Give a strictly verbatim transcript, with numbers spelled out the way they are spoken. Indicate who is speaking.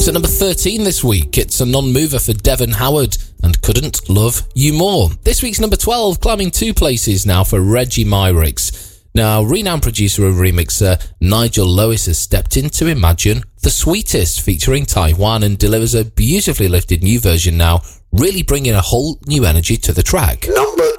Speaker 1: to number thirteen this week. It's a non-mover for Devon Howard and Couldn't Love You More. This week's number twelve, climbing two places now for Reggie Myricks. Now, renowned producer and remixer Nigel Lewis has stepped in to Imagine the Sweetest, featuring Taiwan, and delivers a beautifully lifted new version now, really bringing a whole new energy to the track.
Speaker 2: Number